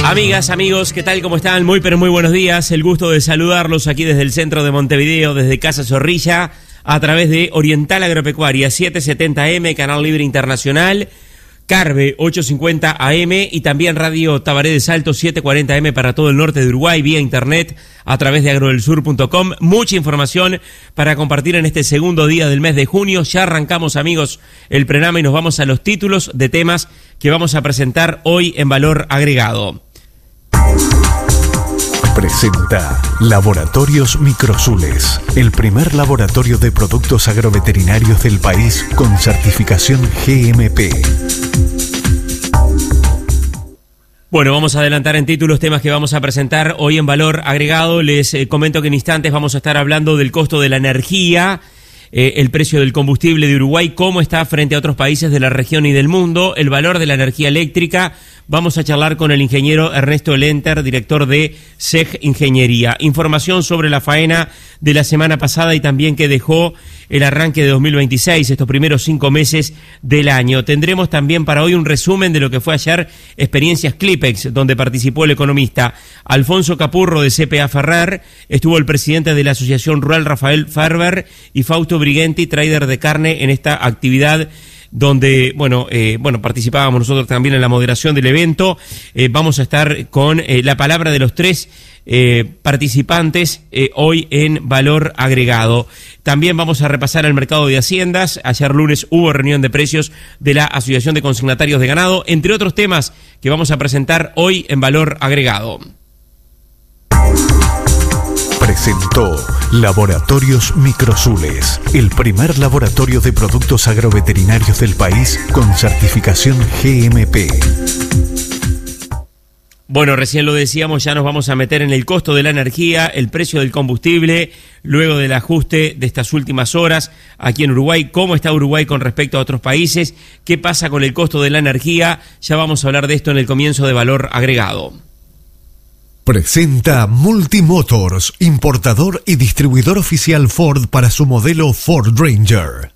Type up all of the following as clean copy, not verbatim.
Amigas, amigos, ¿qué tal? ¿Cómo están? Muy, pero muy buenos días. El gusto de saludarlos aquí desde el centro de Montevideo, desde Casa Zorrilla, a través de Oriental Agropecuaria 770M, Canal Libre Internacional, Carve 850 AM y también Radio Tabaré de Salto 740 AM para todo el norte de Uruguay, vía internet a través de agrodelsur.com. Mucha información para compartir en este segundo día del mes de junio. Ya arrancamos, amigos, el programa y nos vamos a los títulos de temas que vamos a presentar hoy en Valor Agregado. Presenta Laboratorios Microsules, el primer laboratorio de productos agroveterinarios del país con certificación GMP. Bueno, vamos a adelantar en títulos temas que vamos a presentar hoy en Valor Agregado. Les comento que en instantes vamos a estar hablando del costo de la energía, el precio del combustible de Uruguay, cómo está frente a otros países de la región y del mundo, el valor de la energía eléctrica. Vamos a charlar con el ingeniero Ernesto Lenter, director de SEG Ingeniería. Información sobre la faena de la semana pasada y también que dejó el arranque de 2026, estos primeros 5 meses del año. Tendremos también para hoy un resumen de lo que fue ayer Experiencias Clipex, donde participó el economista Alfonso Capurro de CPA Ferrer, estuvo el presidente de la Asociación Rural Rafael Ferber y Fausto Brigenti, trader de carne en esta actividad donde, participábamos nosotros también en la moderación del evento. Vamos a estar con la palabra de los tres participantes hoy en Valor Agregado. También vamos a repasar el mercado de haciendas. Ayer lunes hubo reunión de precios de la Asociación de Consignatarios de Ganado, entre otros temas que vamos a presentar hoy en Valor Agregado. Presentó Laboratorios Microsules, el primer laboratorio de productos agroveterinarios del país con certificación GMP. Bueno, recién lo decíamos, ya nos vamos a meter en el costo de la energía, el precio del combustible, luego del ajuste de estas últimas horas aquí en Uruguay. ¿Cómo está Uruguay con respecto a otros países? ¿Qué pasa con el costo de la energía? Ya vamos a hablar de esto en el comienzo de Valor Agregado. Presenta Multimotors, importador y distribuidor oficial Ford para su modelo Ford Ranger.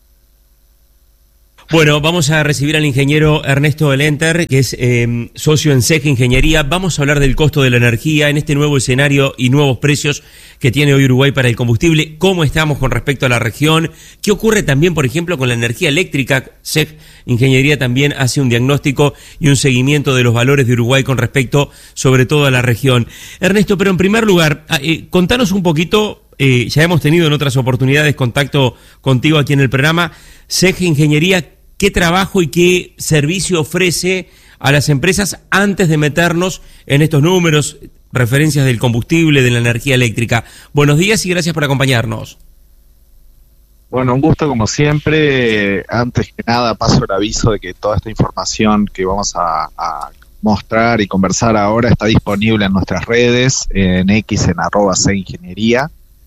Bueno, vamos a recibir al ingeniero Ernesto Lenter, que es socio en SEG Ingeniería. Vamos a hablar del costo de la energía en este nuevo escenario y nuevos precios que tiene hoy Uruguay para el combustible. ¿Cómo estamos con respecto a la región? ¿Qué ocurre también, por ejemplo, con la energía eléctrica? SEG Ingeniería también hace un diagnóstico y un seguimiento de los valores de Uruguay con respecto, sobre todo, a la región. Ernesto, pero en primer lugar, contanos un poquito. Ya hemos tenido en otras oportunidades contacto contigo aquí en el programa. SEG Ingeniería, ¿qué trabajo y qué servicio ofrece a las empresas antes de meternos en estos números, referencias del combustible, de la energía eléctrica? Buenos días y gracias por acompañarnos. Bueno, un gusto como siempre. Antes que nada paso el aviso de que toda esta información que vamos a mostrar y conversar ahora está disponible en nuestras redes, en X, en @SEGingeniería,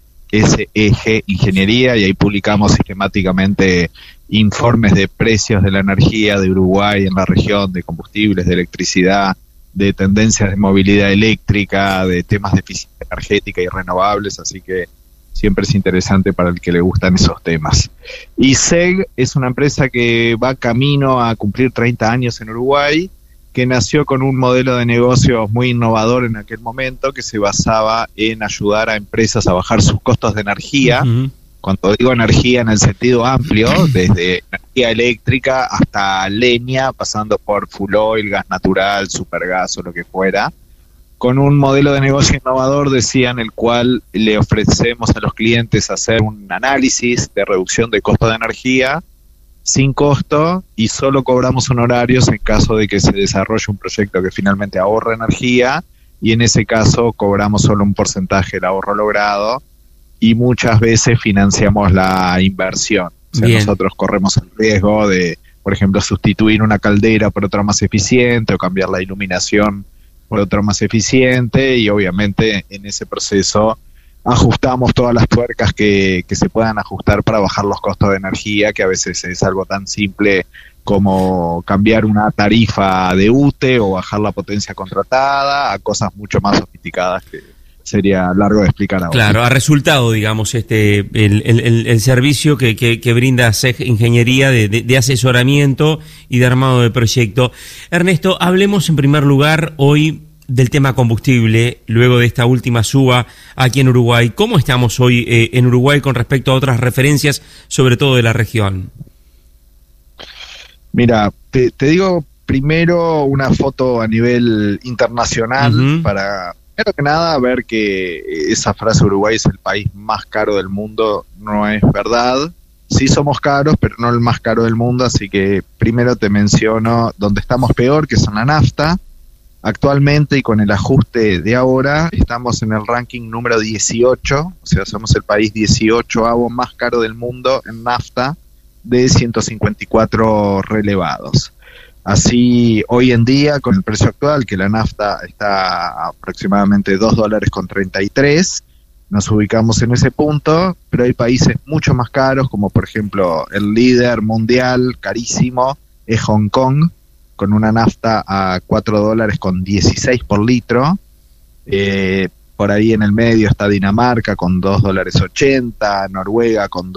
SEG Ingeniería, y ahí publicamos sistemáticamente informes de precios de la energía de Uruguay en la región, de combustibles, de electricidad, de tendencias de movilidad eléctrica, de temas de eficiencia energética y renovables, así que siempre es interesante para el que le gustan esos temas. Y SEG es una empresa que va camino a cumplir 30 años en Uruguay, que nació con un modelo de negocios muy innovador en aquel momento, que se basaba en ayudar a empresas a bajar sus costos de energía. Uh-huh. Cuando digo energía en el sentido amplio, desde energía eléctrica hasta leña, pasando por full oil, gas natural, supergas o lo que fuera, con un modelo de negocio innovador, decían, el cual le ofrecemos a los clientes hacer un análisis de reducción de costo de energía sin costo, y solo cobramos honorarios en caso de que se desarrolle un proyecto que finalmente ahorre energía, y en ese caso cobramos solo un porcentaje del ahorro logrado, y muchas veces financiamos la inversión. O sea, nosotros corremos el riesgo de, por ejemplo, sustituir una caldera por otra más eficiente, o cambiar la iluminación por otra más eficiente, y obviamente en ese proceso ajustamos todas las tuercas que se puedan ajustar para bajar los costos de energía, que a veces es algo tan simple como cambiar una tarifa de UTE o bajar la potencia contratada, a cosas mucho más sofisticadas que sería largo de explicar ahora. Claro, ha resultado, digamos, el servicio que brinda SEG Ingeniería de asesoramiento y de armado de proyecto. Ernesto, hablemos en primer lugar hoy del tema combustible, luego de esta última suba aquí en Uruguay. ¿Cómo estamos hoy en Uruguay con respecto a otras referencias, sobre todo de la región? Mira, te digo primero una foto a nivel internacional para, primero que nada, ver que esa frase Uruguay es el país más caro del mundo no es verdad. Sí somos caros, pero no el más caro del mundo, así que primero te menciono donde estamos peor, que es en la nafta. Actualmente y con el ajuste de ahora, estamos en el ranking número 18, o sea, somos el país 18avo más caro del mundo en nafta, de 154 relevados. Así, hoy en día, con el precio actual, que la nafta está aproximadamente $2.33, nos ubicamos en ese punto, pero hay países mucho más caros, como por ejemplo el líder mundial carísimo es Hong Kong, con una nafta a $4.16 por litro. Por ahí en el medio está Dinamarca con $2.80, Noruega con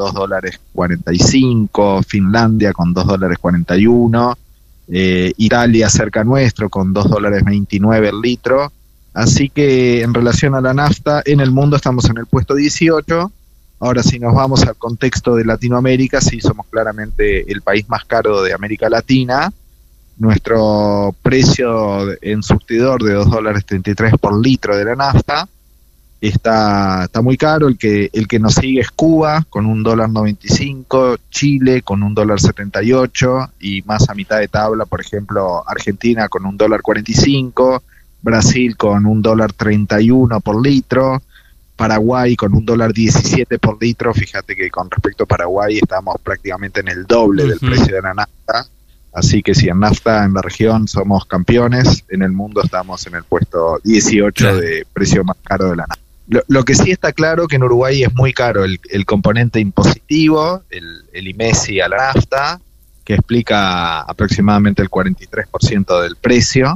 $2.45, Finlandia con $2.41, Italia cerca nuestro con $2.29 el litro. Así que en relación a la nafta, en el mundo estamos en el puesto 18. Ahora, si nos vamos al contexto de Latinoamérica, sí somos claramente el país más caro de América Latina. Nuestro precio en surtidor de $2.33 por litro de la nafta está muy caro. El que nos sigue es Cuba con $1.95, Chile con $1.78 y más a mitad de tabla, por ejemplo, Argentina con $1.45, Brasil con $1.31 por litro, Paraguay con $1.17 por litro. Fíjate que con respecto a Paraguay estamos prácticamente en el doble del precio de la nafta. Así que si en nafta en la región somos campeones, en el mundo estamos en el puesto 18 de precio más caro de la nafta. Lo que sí está claro que en Uruguay es muy caro el componente impositivo, el IMESI a la nafta, que explica aproximadamente el 43% del precio.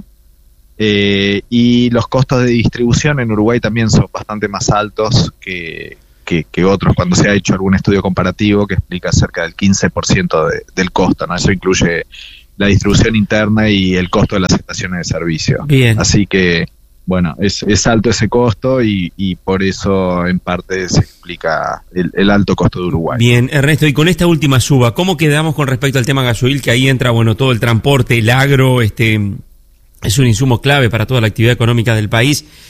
Y los costos de distribución en Uruguay también son bastante más altos que otros, cuando se ha hecho algún estudio comparativo que explica cerca del 15% del costo, ¿no? Eso incluye la distribución interna y el costo de las estaciones de servicio. Bien. Así que, bueno, es alto ese costo y por eso en parte se explica el alto costo de Uruguay. Bien, Ernesto, y con esta última suba, ¿cómo quedamos con respecto al tema gasoil? Que ahí entra, bueno, todo el transporte, el agro, es un insumo clave para toda la actividad económica del país.